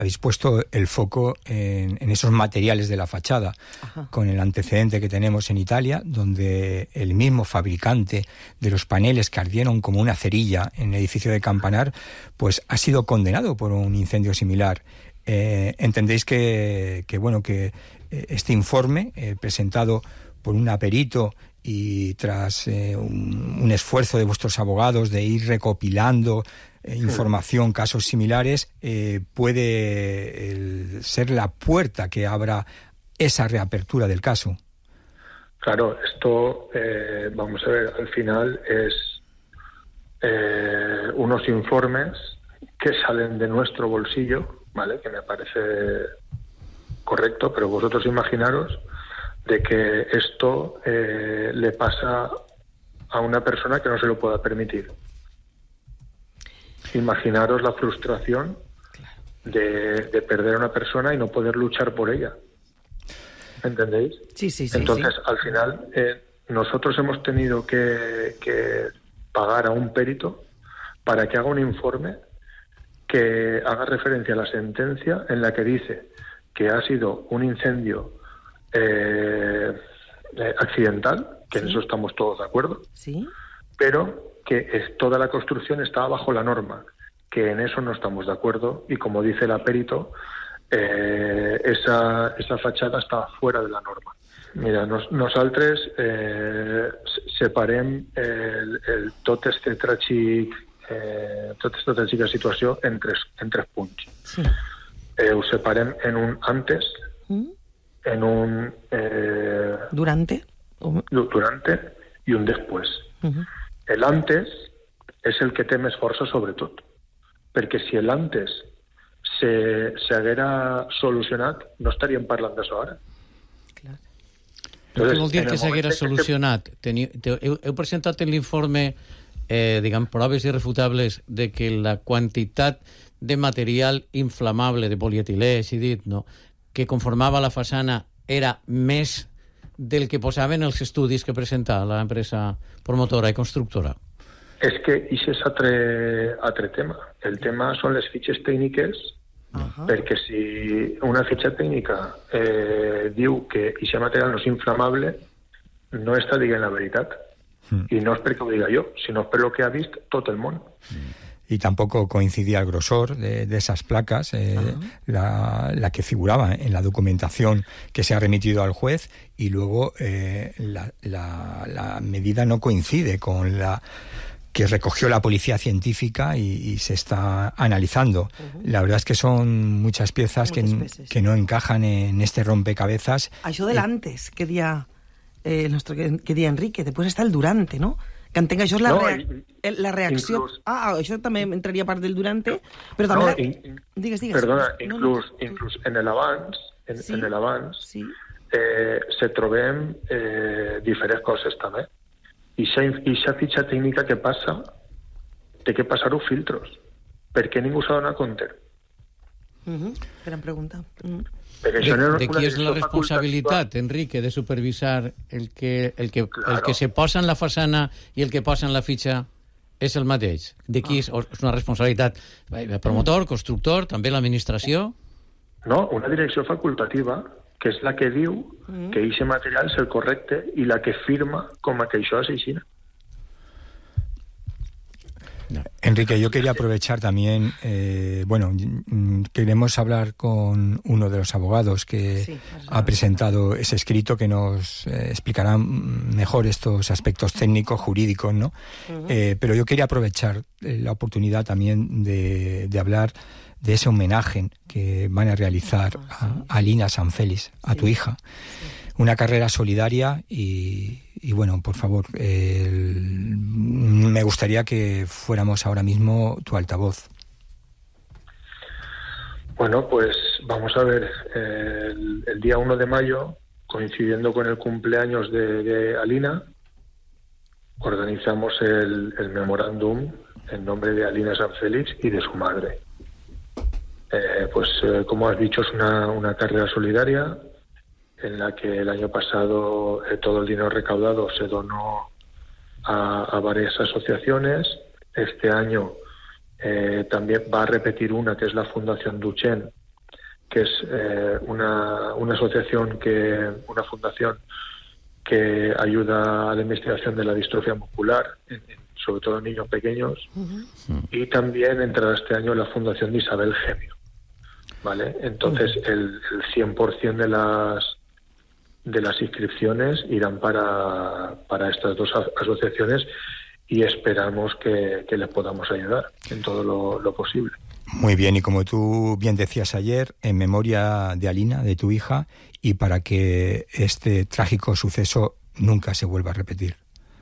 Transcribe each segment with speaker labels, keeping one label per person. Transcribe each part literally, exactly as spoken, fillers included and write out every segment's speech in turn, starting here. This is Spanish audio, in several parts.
Speaker 1: Habéis puesto el foco en, en esos materiales de la fachada. Ajá. Con el antecedente que tenemos en Italia, donde el mismo fabricante de los paneles que ardieron como una cerilla en el edificio de Campanar, pues ha sido condenado por un incendio similar. Eh, entendéis que, que bueno que eh, este informe eh, presentado por un perito y tras eh, un, un esfuerzo de vuestros abogados de ir recopilando eh, información, casos similares, eh, puede el, ser la puerta que abra esa reapertura del caso.
Speaker 2: Claro, esto, eh, vamos a ver, al final es eh, unos informes que salen de nuestro bolsillo, ¿vale? Que me parece correcto, pero vosotros imaginaros de que esto eh, le pasa a una persona que no se lo pueda permitir. Imaginaros la frustración de, de perder a una persona y no poder luchar por ella. ¿Entendéis?
Speaker 3: Sí, sí, sí.
Speaker 2: Entonces,
Speaker 3: sí.
Speaker 2: al final, eh, nosotros hemos tenido que, que pagar a un perito para que haga un informe que haga referencia a la sentencia en la que dice que ha sido un incendio eh, eh, accidental, que sí. En eso estamos todos de acuerdo,
Speaker 3: sí.
Speaker 2: Pero que es, toda la construcción estaba bajo la norma, que en eso no estamos de acuerdo, y como dice el perito, eh, esa, esa fachada está fuera de la norma. Mira, nos, nosaltres eh, separem el, el, tot este tràgic eh, tota aquesta tràgica situació en tres, en tres punts. Sí. Eh, ho separem en un antes, mm. en un... Eh,
Speaker 3: durante. Uh-huh.
Speaker 2: Durante i un després. Uh-huh. El antes és el que té més força sobretot, perquè si el antes s'haguera solucionat, no estaríem parlant d'això ara.
Speaker 4: Clar. Entonces, què vol dir que s'haguera solucionat? Que... Teniu, heu, heu presentat en l'informe eh, diguem, proves irrefutables de que la quantitat de material inflamable, de polietilè, si dit, no?, que conformava la façana era més del que posaven els estudis que presentava l'empresa promotora i constructora.
Speaker 2: És que això és altre, altre tema. El tema són les fitxes tècniques, uh-huh. perquè si una fitxa tècnica eh, diu que aquest material no és inflamable, no està dient la veritat. Mm. I no és perquè ho diga jo, sinó per lo que ha vist tot el món.
Speaker 1: Mm. Y tampoco coincidía el grosor de, de esas placas, eh, uh-huh. la, la que figuraba en la documentación que se ha remitido al juez, y luego eh, la, la, la medida no coincide con la que recogió la policía científica y, y se está analizando. Uh-huh. La verdad es que son muchas piezas que, que no encajan en este rompecabezas.
Speaker 3: Això del antes, que dia, eh, nuestro, que, que dia Enrique, después está el durante, ¿no? Que entenc, això és la,
Speaker 2: no,
Speaker 3: rea la reacció... Inclús, ah, això també entraria part del durante, però també...
Speaker 2: No,
Speaker 3: la...
Speaker 2: in,
Speaker 3: digues, digues.
Speaker 2: Perdona,
Speaker 3: no,
Speaker 2: inclús,
Speaker 3: no, no.
Speaker 2: inclús en l'abans, en,
Speaker 3: sí,
Speaker 2: en l'abans,
Speaker 3: sí.
Speaker 2: eh, se trobem eh, diferents coses també. I aquesta fitxa tècnica que passa, té que passar-ho filtros, perquè ningú s'ha donat compte.
Speaker 3: Uh-huh. Gran pregunta. Uh-huh.
Speaker 4: De, de qui és la responsabilitat, Enrique, de supervisar el que, el, que, claro. el que se posa en la façana i el que posa en la fitxa és el mateix? De qui és, és una responsabilitat? Promotor, constructor, també l'administració?
Speaker 2: No, una direcció facultativa, que és la que diu mm. que aquest material és el correcte i la que firma com a que això és així.
Speaker 1: No. Enrique, yo quería aprovechar también, eh, bueno, queremos hablar con uno de los abogados que sí, ha presentado ese escrito que nos eh, explicará mejor estos aspectos técnicos, jurídicos, ¿no? Uh-huh. eh, pero yo quería aprovechar la oportunidad también de, de hablar de ese homenaje que van a realizar uh-huh. a, a Alina Sanfélix, a sí. tu hija. Sí. Una carrera solidaria y, y bueno, por favor, eh, me gustaría que fuéramos ahora mismo tu altavoz.
Speaker 2: Bueno, pues vamos a ver, eh, el, el día uno de mayo, coincidiendo con el cumpleaños de, de Alina, organizamos el, el memorándum en nombre de Alina Sanfélix y de su madre. Eh, pues eh, como has dicho, es una, una carrera solidaria en la que el año pasado eh, todo el dinero recaudado se donó a, a varias asociaciones. Este año eh, también va a repetir una, que es la Fundación Duchenne, que es eh, una, una asociación, que una fundación que ayuda a la investigación de la distrofia muscular, en, en, sobre todo en niños pequeños, uh-huh. y también entrará este año la Fundación de Isabel Gemio, ¿vale? Entonces uh-huh. el, el cien por ciento de las de las inscripciones irán para, para estas dos asociaciones, y esperamos que, que les podamos ayudar en todo lo, lo posible.
Speaker 1: Muy bien, y como tú bien decías ayer, en memoria de Alina, de tu hija, y para que este trágico suceso nunca se vuelva a repetir.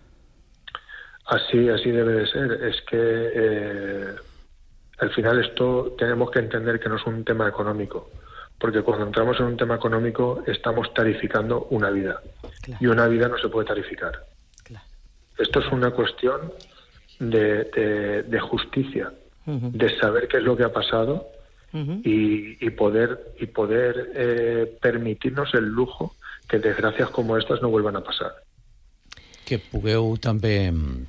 Speaker 2: Así, así debe de ser. Es que eh, al final esto tenemos que entender que no es un tema económico, porque cuando entramos en un tema económico estamos tarificando una vida, claro. y una vida no se puede tarificar. Claro. Esto es una cuestión de, de, de justicia, uh-huh. de saber qué es lo que ha pasado, uh-huh. y, y poder y poder eh, permitirnos el lujo que desgracias como estas no vuelvan a pasar.
Speaker 4: Que pugueu també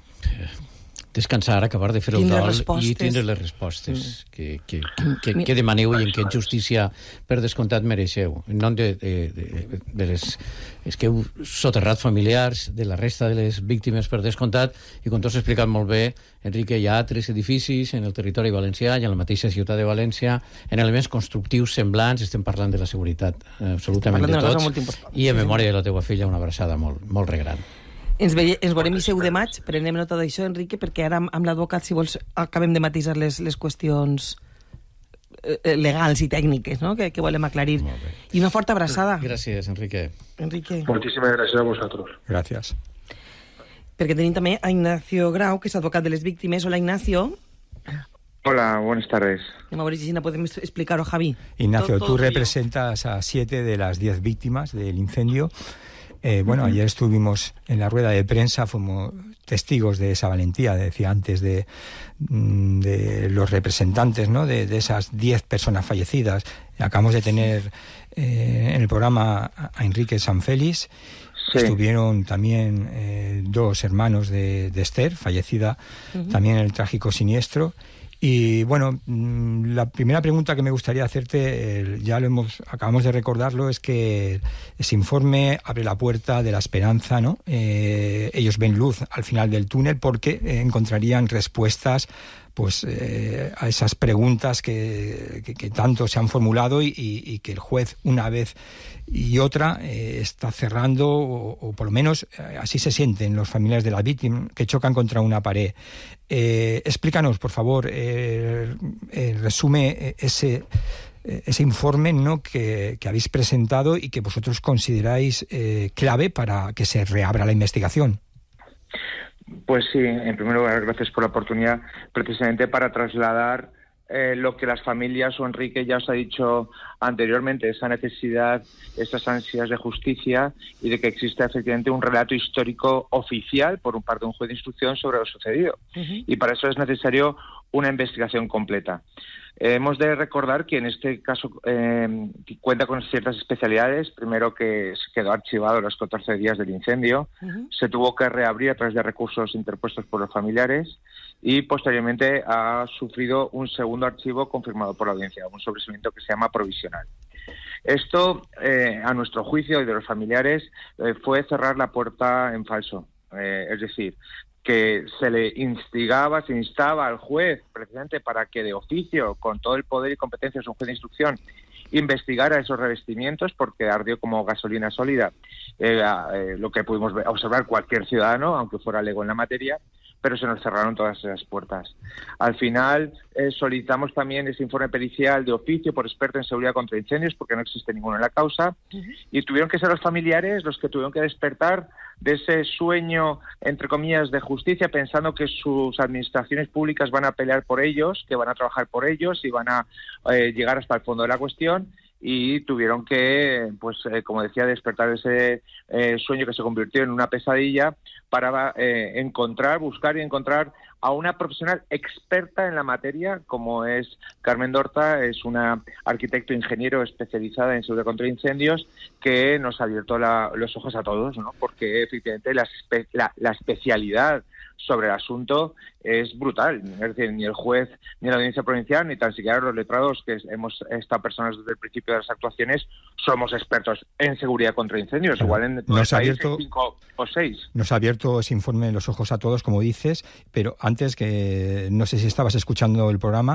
Speaker 4: descansar, acabar de fer el dol i tindre les respostes mm. que, que, que, que demaneu i en què en justícia per descomptat mereixeu. En nom de, de, de, de les... És que heu soterrat familiars de la resta de les víctimes per descomptat, i com tu has explicat molt bé, Enrique, hi ha tres edificis en el territori valencià i en la mateixa ciutat de València, en elements constructius semblants. Estem parlant de la seguretat absolutament de tots, i en memòria de la teua filla una abraçada molt, molt regran.
Speaker 3: Ens, ve, ens veurem i seu de maig, prenem nota d'això, Enrique, perquè ara amb l'advocat, si vols, acabem de matisar les, les qüestions eh, legals i tècniques, no?, que, que volem aclarir. I una forta abraçada.
Speaker 4: Gràcies, Enrique.
Speaker 3: Enrique.
Speaker 2: Moltíssimes gràcies a vosaltres.
Speaker 1: Gràcies.
Speaker 3: Perquè tenim també a Ignacio Grau, que és advocat de les víctimes. Hola, Ignacio.
Speaker 5: Hola, buenas tardes.
Speaker 3: A ver si podemos explicarlo, Javi.
Speaker 1: Ignacio, todo, todo tú representas a siete de las diez víctimas del incendio. Eh, bueno, uh-huh. ayer estuvimos en la rueda de prensa, fuimos testigos de esa valentía, decía antes, de, de los representantes, ¿no?, de, de esas diez personas fallecidas. Acabamos de tener eh, en el programa a Enrique Sanfélix. Sí. Estuvieron también eh, dos hermanos de, de Esther, fallecida uh-huh. también en el trágico siniestro. Y bueno, la primera pregunta que me gustaría hacerte, eh, ya lo hemos, acabamos de recordarlo, es que ese informe abre la puerta de la esperanza, ¿no? Eh, ellos ven luz al final del túnel porque eh, encontrarían respuestas, pues, eh, a esas preguntas que, que, que tanto se han formulado, y, y, y que el juez una vez y otra eh, está cerrando, o, o por lo menos eh, así se sienten los familiares de la víctima, que chocan contra una pared. Eh, explícanos, por favor, eh, eh, resume ese, ese informe, ¿no?, que, que habéis presentado y que vosotros consideráis eh, clave para que se reabra la investigación.
Speaker 5: Pues sí, en primer lugar, gracias por la oportunidad, precisamente para trasladar eh, lo que las familias, o Enrique ya os ha dicho anteriormente, esa necesidad, esas ansias de justicia, y de que exista efectivamente un relato histórico oficial por parte de un juez de instrucción sobre lo sucedido. Uh-huh. Y para eso es necesario una investigación completa. Eh, hemos de recordar que en este caso eh, cuenta con ciertas especialidades. Primero, que se quedó archivado los catorce días del incendio, uh-huh. se tuvo que reabrir a través de recursos interpuestos por los familiares, y posteriormente ha sufrido un segundo archivo confirmado por la audiencia, un sobreseimiento que se llama provisional. Esto, eh, a nuestro juicio y de los familiares, eh, fue cerrar la puerta en falso. Eh, es decir, que se le instigaba, se instaba al juez precisamente para que de oficio, con todo el poder y competencias de un juez de instrucción, investigara esos revestimientos, porque ardió como gasolina sólida, eh, eh, lo que pudimos observar cualquier ciudadano, aunque fuera lego en la materia, pero se nos cerraron todas esas puertas. Al final eh, solicitamos también ese informe pericial de oficio por experto en seguridad contra incendios, porque no existe ninguno en la causa, uh-huh. y tuvieron que ser los familiares los que tuvieron que despertar de ese sueño, entre comillas, de justicia, pensando que sus administraciones públicas van a pelear por ellos, que van a trabajar por ellos y van a eh, llegar hasta el fondo de la cuestión. Y tuvieron que, pues, eh, como decía, despertar ese eh, sueño que se convirtió en una pesadilla, para eh, encontrar, buscar y encontrar a una profesional experta en la materia, como es Carmen Dorta, es una arquitecto ingeniero especializada en seguridad contra incendios, que nos ha abierto la, los ojos a todos, ¿no? Porque efectivamente la, la, la especialidad sobre el asunto es brutal. Es decir, ni el juez, ni la audiencia provincial, ni tan siquiera los letrados, que hemos estado personas desde el principio de las actuaciones, somos expertos en seguridad contra incendios. Claro. Igual en
Speaker 1: nos ha abierto
Speaker 5: cinco o seis.
Speaker 1: Nos ha abierto ese informe los ojos a todos, como dices, pero antes, que no sé si estabas escuchando el programa,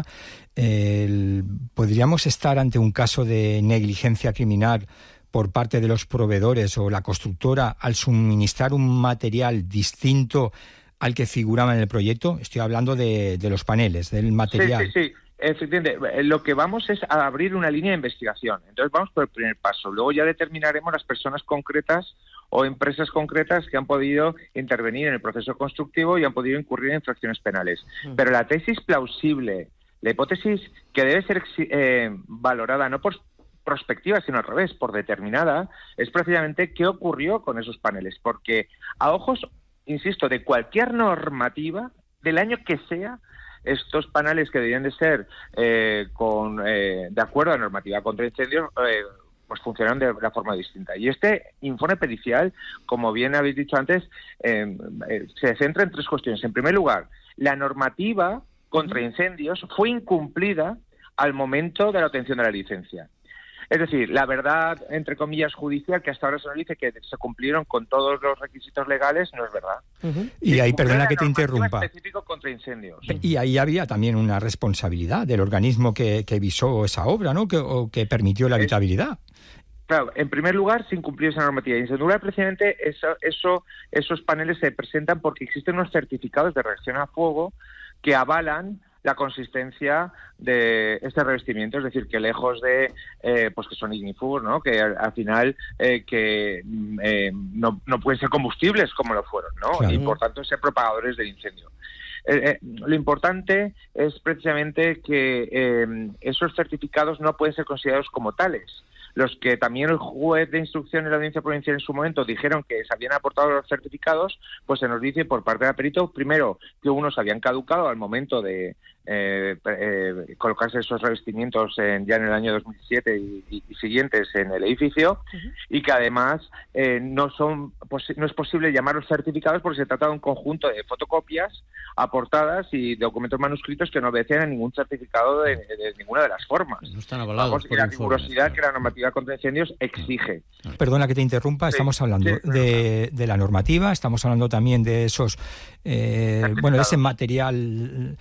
Speaker 1: el, ¿podríamos estar ante un caso de negligencia criminal por parte de los proveedores o la constructora al suministrar un material distinto al que figuraba en el proyecto? Estoy hablando de, de los paneles, del material.
Speaker 5: Sí, sí, sí. Efectivamente, lo que vamos es a abrir una línea de investigación. Entonces vamos por el primer paso. Luego ya determinaremos las personas concretas o empresas concretas que han podido intervenir en el proceso constructivo y han podido incurrir en infracciones penales. Mm. Pero la tesis plausible, la hipótesis que debe ser eh, valorada no por prospectiva, sino al revés, por determinada, es precisamente qué ocurrió con esos paneles. Porque a ojos, insisto, de cualquier normativa, del año que sea, estos paneles que deberían de ser eh, con eh, de acuerdo a la normativa contra incendios, eh, pues funcionan de una forma distinta. Y este informe pericial, como bien habéis dicho antes, eh, eh, se centra en tres cuestiones. En primer lugar, la normativa contra incendios fue incumplida al momento de la obtención de la licencia. Es decir, la verdad, entre comillas, judicial, que hasta ahora se nos dice que se cumplieron con todos los requisitos legales, no es verdad.
Speaker 1: Uh-huh. Y ahí, perdona que te interrumpa.
Speaker 5: Específico contra incendios.
Speaker 1: Y ahí había también una responsabilidad del organismo que, que visó esa obra, ¿no? Que, o que permitió la habitabilidad.
Speaker 5: Claro, en primer lugar, se incumplió esa normativa. Y en segundo lugar, precisamente, eso, eso, esos paneles se presentan porque existen unos certificados de reacción a fuego que avalan la consistencia de este revestimiento, es decir, que lejos de eh, pues que son ignífugos, ¿no? Que al, al final eh, que eh, no, no pueden ser combustibles como lo fueron, ¿no? Claro. Y por tanto ser propagadores del incendio. Eh, eh, lo importante es precisamente que eh, esos certificados no pueden ser considerados como tales. Los que también el juez de instrucción en la audiencia provincial en su momento dijeron que se habían aportado los certificados, pues se nos dice por parte del perito, primero, que unos habían caducado al momento de eh, eh, colocarse esos revestimientos en, ya en el año dos mil siete y, y, y siguientes en el edificio, uh-huh. y que además eh, no son pues, no es posible llamarlos certificados porque se trata de un conjunto de fotocopias aportadas y documentos manuscritos que no obedecen a ningún certificado de, de ninguna de las formas.
Speaker 4: No están avalados Vamos, por
Speaker 5: la
Speaker 4: informes,
Speaker 5: rigurosidad
Speaker 4: claro.
Speaker 5: que la normativa contra incendios exige.
Speaker 1: Perdona que te interrumpa, estamos hablando sí, sí, de, de la normativa, estamos hablando también de esos, eh, bueno, de ese material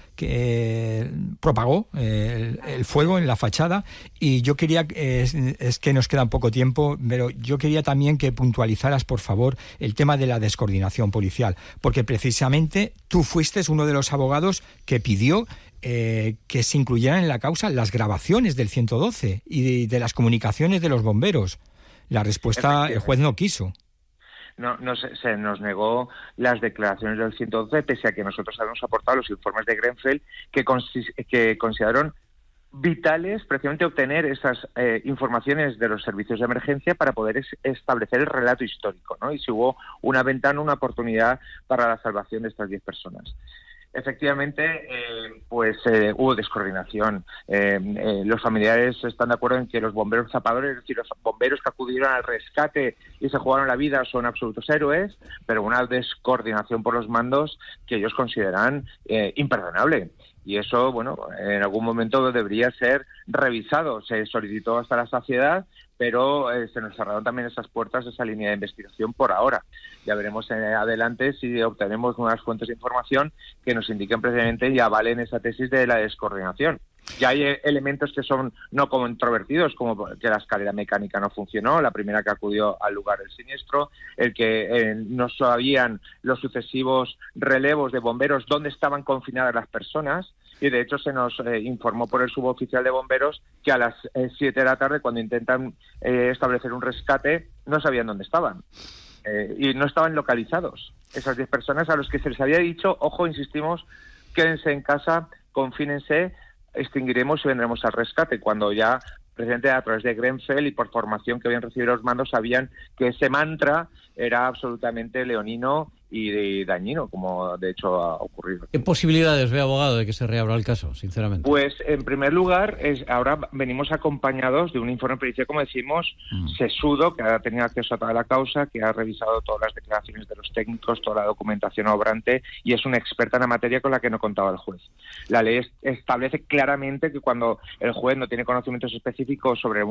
Speaker 1: que propagó eh, el, el fuego en la fachada, y yo quería, eh, es, es que nos queda poco tiempo, pero yo quería también que puntualizaras, por favor, el tema de la descoordinación policial, porque precisamente tú fuiste uno de los abogados que pidió Eh, que se incluyeran en la causa las grabaciones del ciento doce y de, de las comunicaciones de los bomberos. La respuesta, el juez no quiso.
Speaker 5: No, no se, se nos negó las declaraciones del ciento doce, pese a que nosotros habíamos aportado los informes de Grenfell que, consi- que consideraron vitales precisamente obtener esas eh, informaciones de los servicios de emergencia para poder es, establecer el relato histórico, ¿no? Y si hubo una ventana, una oportunidad para la salvación de estas diez personas. Efectivamente, eh, pues eh, hubo descoordinación. Eh, eh, los familiares están de acuerdo en que los bomberos zapadores, es decir, los bomberos que acudieron al rescate y se jugaron la vida, son absolutos héroes, pero una descoordinación por los mandos que ellos consideran eh, imperdonable. Y eso, bueno, en algún momento debería ser revisado. Se solicitó hasta la saciedad, pero eh, se nos cerraron también esas puertas de esa línea de investigación por ahora. Ya veremos en adelante si obtenemos nuevas fuentes de información que nos indiquen precisamente y avalen esa tesis de la descoordinación. Ya hay elementos que son no controvertidos, como que la escalera mecánica no funcionó, la primera que acudió al lugar del siniestro, el que eh, no sabían los sucesivos relevos de bomberos dónde estaban confinadas las personas, y de hecho se nos eh, informó por el suboficial de bomberos que a las eh, siete de la tarde, cuando intentan eh, establecer un rescate, no sabían dónde estaban. Eh, y no estaban localizados. Esas diez personas a los que se les había dicho, ojo, insistimos, quédense en casa, confínense, extinguiremos y vendremos al rescate, cuando ya precisamente a través de Grenfell y por formación que habían recibido los mandos sabían que ese mantra era absolutamente leonino y dañino, como de hecho ha ocurrido.
Speaker 4: ¿Qué posibilidades ve, abogado, de que se reabra el caso, sinceramente?
Speaker 5: Pues, en primer lugar, es, ahora venimos acompañados de un informe pericial, como decimos, mm. sesudo, que ha tenido acceso a toda la causa, que ha revisado todas las declaraciones de los técnicos, toda la documentación obrante, y es una experta en la materia con la que no contaba el juez. La ley es, establece claramente que cuando el juez no tiene conocimientos específicos sobre un